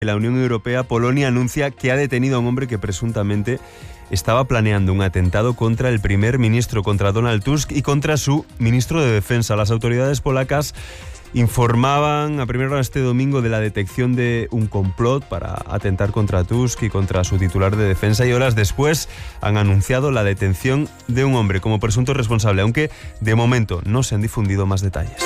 La Unión Europea, Polonia, anuncia que ha detenido a un hombre que presuntamente estaba planeando un atentado contra el primer ministro, contra Donald Tusk y contra su ministro de Defensa. Las autoridades polacas informaban a primera hora este domingo de la detección de un complot para atentar contra Tusk y contra su titular de defensa, y horas después han anunciado la detención de un hombre como presunto responsable, aunque de momento no se han difundido más detalles.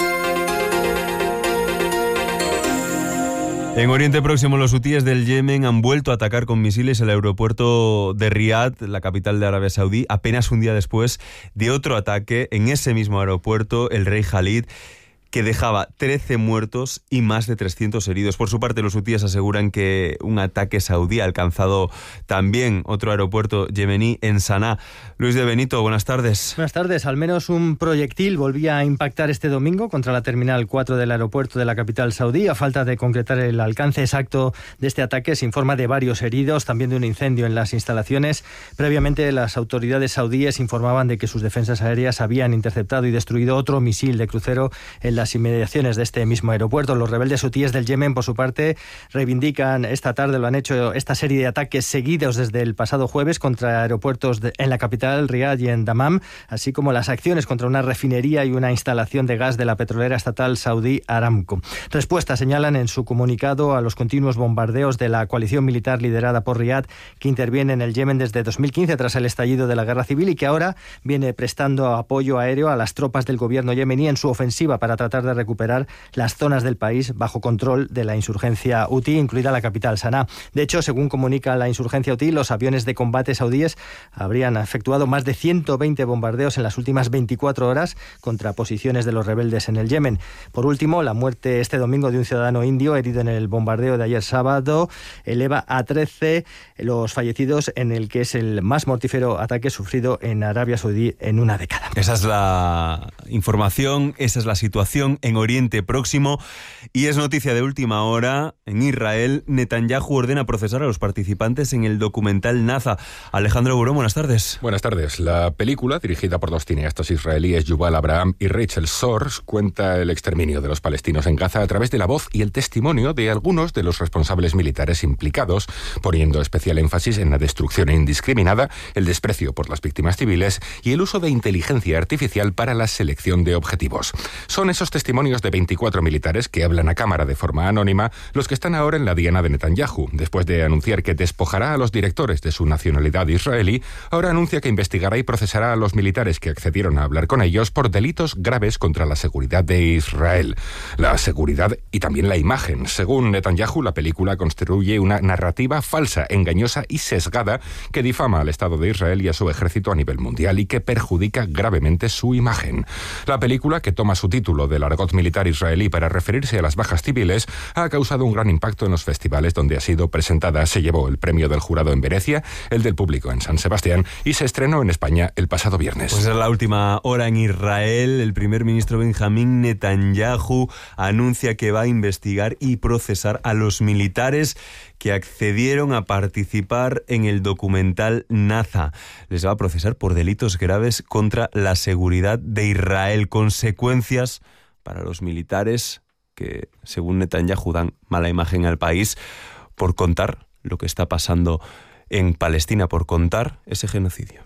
En Oriente Próximo, los hutíes del Yemen han vuelto a atacar con misiles el aeropuerto de Riad, la capital de Arabia Saudí, apenas un día después de otro ataque en ese mismo aeropuerto, el Rey Khalid, que dejaba 13 muertos y más de 300 heridos. Por su parte, los hutíes aseguran que un ataque saudí ha alcanzado también otro aeropuerto yemení en Saná. Luis de Benito, buenas tardes. Buenas tardes. Al menos un proyectil volvía a impactar este domingo contra la Terminal 4 del aeropuerto de la capital saudí. A falta de concretar el alcance exacto de este ataque, se informa de varios heridos, también de un incendio en las instalaciones. Previamente, las autoridades saudíes informaban de que sus defensas aéreas habían interceptado y destruido otro misil de crucero en las inmediaciones de este mismo aeropuerto. Los rebeldes hutíes del Yemen, por su parte, reivindican esta tarde, lo han hecho, esta serie de ataques seguidos desde el pasado jueves contra aeropuertos en la capital, Riad y en Dammam, así como las acciones contra una refinería y una instalación de gas de la petrolera estatal saudí Aramco. Respuesta, señalan en su comunicado, a los continuos bombardeos de la coalición militar liderada por Riad, que interviene en el Yemen desde 2015 tras el estallido de la guerra civil y que ahora viene prestando apoyo aéreo a las tropas del gobierno yemení en su ofensiva para tratar de recuperar las zonas del país bajo control de la insurgencia hutí, incluida la capital, Saná. De hecho, según comunica la insurgencia hutí, los aviones de combate saudíes habrían efectuado más de 120 bombardeos en las últimas 24 horas contra posiciones de los rebeldes en el Yemen. Por último, la muerte este domingo de un ciudadano indio herido en el bombardeo de ayer sábado eleva a 13 los fallecidos en el que es el más mortífero ataque sufrido en Arabia Saudí en una década. Esa es la información, esa es la situación en Oriente Próximo, y es noticia de última hora. En Israel, Netanyahu ordena procesar a los participantes en el documental Naza. Alejandro Burón, buenas tardes. Buenas tardes. La película, dirigida por dos cineastas israelíes, Yuval Abraham y Rachel Sors, cuenta el exterminio de los palestinos en Gaza a través de la voz y el testimonio de algunos de los responsables militares implicados, poniendo especial énfasis en la destrucción indiscriminada, el desprecio por las víctimas civiles y el uso de inteligencia artificial para la selección de objetivos. Son esos testimonios de 24 militares que hablan a cámara de forma anónima los que están ahora en la diana de Netanyahu. Después de anunciar que despojará a los directores de su nacionalidad israelí, ahora anuncia que investigará y procesará a los militares que accedieron a hablar con ellos por delitos graves contra la seguridad de Israel. La seguridad y también la imagen. Según Netanyahu, la película construye una narrativa falsa, engañosa y sesgada que difama al Estado de Israel y a su ejército a nivel mundial y que perjudica gravemente su imagen. La película, que toma su título del argot militar israelí para referirse a las bajas civiles, ha causado un gran impacto en los festivales donde ha sido presentada. Se llevó el premio del jurado en Venecia, el del público en San Sebastián y se estrenó en España el pasado viernes. Pues es la última hora en Israel. El primer ministro Benjamín Netanyahu anuncia que va a investigar y procesar a los militares que accedieron a participar en el documental Naza. Les va a procesar por delitos graves contra la seguridad de Israel. Consecuencias para los militares que, según Netanyahu, dan mala imagen al país por contar lo que está pasando en Palestina, por contar ese genocidio.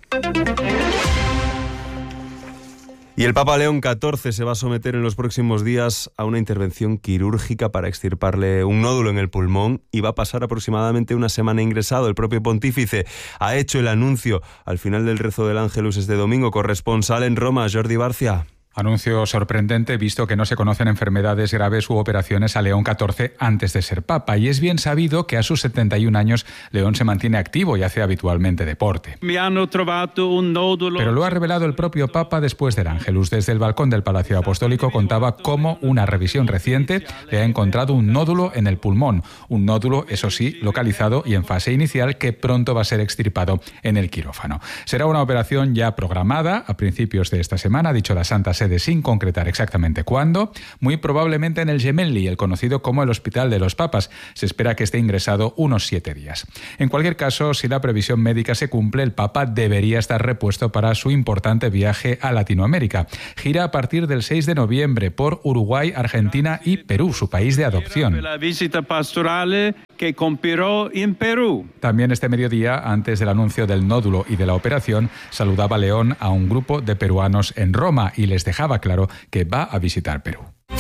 Y el Papa León XIV se va a someter en los próximos días a una intervención quirúrgica para extirparle un nódulo en el pulmón y va a pasar aproximadamente una semana ingresado. El propio pontífice ha hecho el anuncio al final del rezo del Ángelus este domingo. Corresponsal en Roma, Jordi Barcia. Anuncio sorprendente, visto que no se conocen enfermedades graves u operaciones a León XIV antes de ser papa. Y es bien sabido que a sus 71 años León se mantiene activo y hace habitualmente deporte. Pero lo ha revelado el propio papa después del Ángelus. Desde el balcón del Palacio Apostólico contaba cómo una revisión reciente le ha encontrado un nódulo en el pulmón. Un nódulo, eso sí, localizado y en fase inicial, que pronto va a ser extirpado en el quirófano. Será una operación ya programada a principios de esta semana, ha dicho la Santa Sede sede, sin concretar exactamente cuándo, muy probablemente en el Gemelli, el conocido como el Hospital de los Papas. Se espera que esté ingresado unos 7 días. En cualquier caso, si la previsión médica se cumple, el Papa debería estar repuesto para su importante viaje a Latinoamérica. Gira a partir del 6 de noviembre por Uruguay, Argentina y Perú, su país de adopción. La visita pastorale que compiró en Perú. También este mediodía, antes del anuncio del nódulo y de la operación, saludaba León a un grupo de peruanos en Roma y les dejaba claro que va a visitar Perú.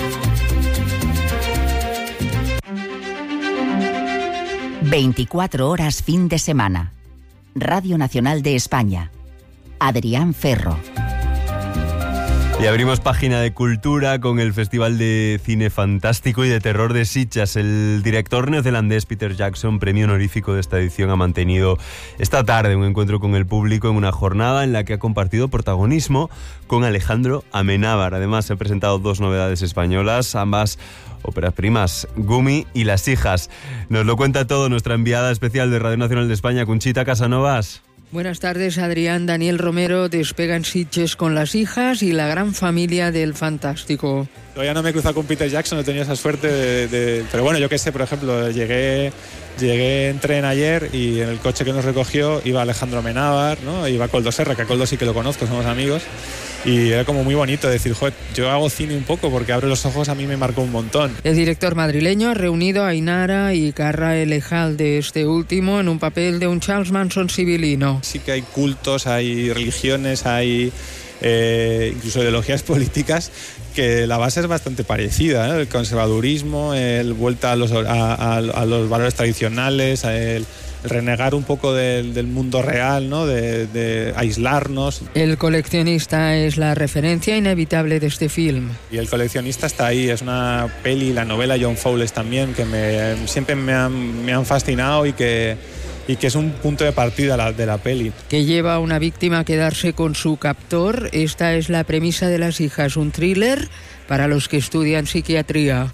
...24 horas fin de semana. Radio Nacional de España. Adrián Ferro. Y abrimos página de cultura con el Festival de Cine Fantástico y de Terror de Sitges. El director neozelandés Peter Jackson, premio honorífico de esta edición, ha mantenido esta tarde un encuentro con el público en una jornada en la que ha compartido protagonismo con Alejandro Amenábar. Además, se han presentado 2 novedades españolas, ambas óperas primas, Gumi y Las hijas. Nos lo cuenta todo nuestra enviada especial de Radio Nacional de España, Conchita Casanovas. Buenas tardes, Adrián. Daniel Romero despega en Sitges con Las hijas y la gran familia del Fantástico. Todavía no me he cruzado con Peter Jackson, no he tenido esa suerte pero bueno, yo qué sé, por ejemplo, llegué en tren ayer y en el coche que nos recogió iba Alejandro Amenábar, ¿no? Iba Koldo Serra, que a Koldo sí que lo conozco, somos amigos. Y era como muy bonito decir, joder, yo hago cine un poco porque Abre los ojos a mí me marcó un montón. El director madrileño ha reunido a Ainara y Carra Elejal, de este último en un papel de un Charles Manson civilino. Sí que hay cultos, hay religiones, hay incluso ideologías políticas que la base es bastante parecida, ¿eh? El conservadurismo, el vuelta a los valores tradicionales, el renegar un poco del mundo real, ¿no? De aislarnos. El coleccionista es la referencia inevitable de este film. Y el coleccionista está ahí, es una peli, la novela John Fowles también, que siempre me han fascinado y que es un punto de partida de la peli. Que lleva a una víctima a quedarse con su captor. Esta es la premisa de Las hijas, un thriller para los que estudian psiquiatría.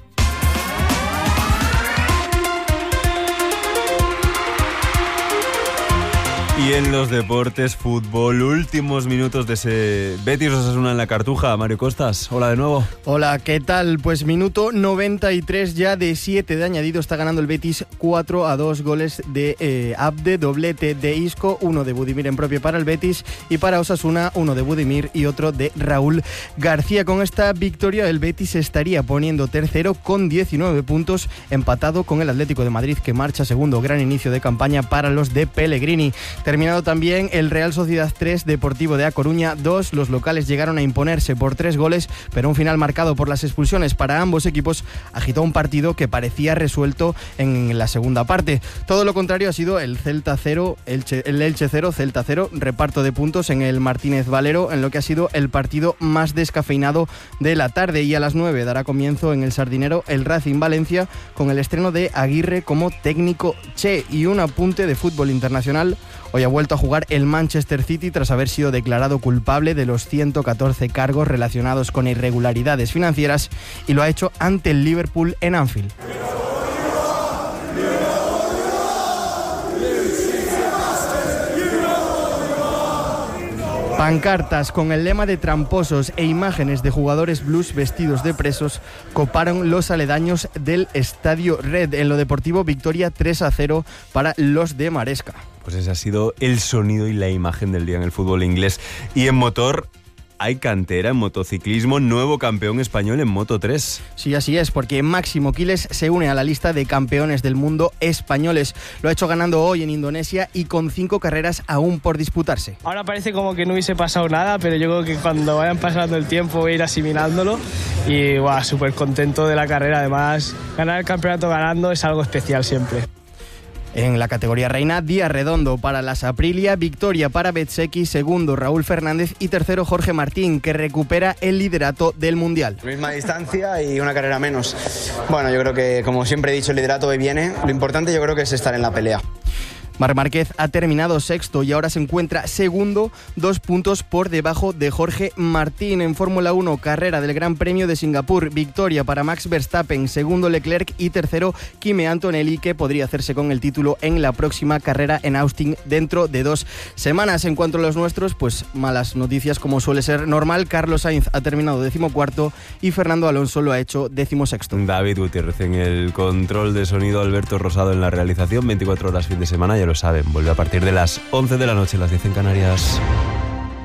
Y en los deportes, fútbol, últimos minutos de ese Betis-Osasuna en la Cartuja. Mario Costas, hola de nuevo. Hola, ¿qué tal? Pues minuto 93 ya de 7 de añadido. Está ganando el Betis 4-2, goles de Abde, doblete de Isco, 1 de Budimir en propio para el Betis, y para Osasuna 1 de Budimir y otro de Raúl García. Con esta victoria el Betis se estaría poniendo tercero con 19 puntos, empatado con el Atlético de Madrid, que marcha segundo. Gran inicio de campaña para los de Pellegrini. Terminado también el Real Sociedad 3, Deportivo de A Coruña 2. Los locales llegaron a imponerse por 3 goles, pero un final marcado por las expulsiones para ambos equipos agitó un partido que parecía resuelto en la segunda parte. Todo lo contrario ha sido el Celta 0, el Elche 0, Celta 0, reparto de puntos en el Martínez Valero, en lo que ha sido el partido más descafeinado de la tarde. Y a las 9 dará comienzo en el Sardinero el Racing Valencia, con el estreno de Aguirre como técnico Che. Y un apunte de fútbol internacional: hoy ha vuelto a jugar el Manchester City tras haber sido declarado culpable de los 114 cargos relacionados con irregularidades financieras, y lo ha hecho ante el Liverpool en Anfield. Pancartas con el lema de tramposos e imágenes de jugadores blues vestidos de presos coparon los aledaños del Estadio Red. En lo deportivo, victoria 3-0 para los de Maresca. Pues ese ha sido el sonido y la imagen del día en el fútbol inglés. Y en motor, hay cantera en motociclismo, nuevo campeón español en Moto3. Sí, así es, porque Máximo Quiles se une a la lista de campeones del mundo españoles. Lo ha hecho ganando hoy en Indonesia y con 5 carreras aún por disputarse. Ahora parece como que no hubiese pasado nada, pero yo creo que cuando vayan pasando el tiempo voy a ir asimilándolo y súper contento de la carrera. Además, ganar el campeonato ganando es algo especial siempre. En la categoría reina, día redondo para las Aprilia, victoria para Bezzecchi, segundo Raúl Fernández y tercero Jorge Martín, que recupera el liderato del Mundial. Misma distancia y una carrera menos. Bueno, yo creo que, como siempre he dicho, el liderato hoy viene. Lo importante yo creo que es estar en la pelea. Marc Márquez ha terminado sexto y ahora se encuentra segundo, 2 puntos por debajo de Jorge Martín. En Fórmula 1, carrera del Gran Premio de Singapur, victoria para Max Verstappen, segundo Leclerc y tercero Kimi Antonelli, que podría hacerse con el título en la próxima carrera en Austin dentro de 2 semanas. En cuanto a los nuestros, pues malas noticias como suele ser normal. Carlos Sainz ha terminado 14º y Fernando Alonso lo ha hecho 16º. David Gutiérrez en el control de sonido, Alberto Rosado en la realización. 24 horas fin de semana, ya lo saben, vuelve a partir de las 11 de la noche, las 10 en Canarias.